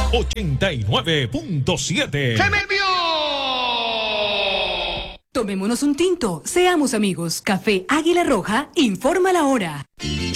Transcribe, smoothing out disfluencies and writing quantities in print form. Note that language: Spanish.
89.7. ¡Se me vio! Tomémonos un tinto, seamos amigos. Café Águila Roja informa la hora.